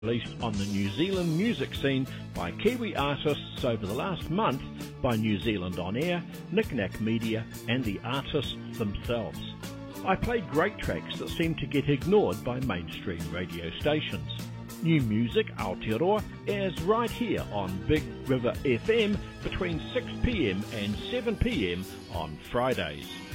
released on the New Zealand music scene by Kiwi artists over the last month by New Zealand On Air, Knick Knack Media and the artists themselves. I played great tracks that seem to get ignored by mainstream radio stations. New music, Aotearoa, airs right here on Big River FM between 6 p.m. and 7 p.m. on Fridays.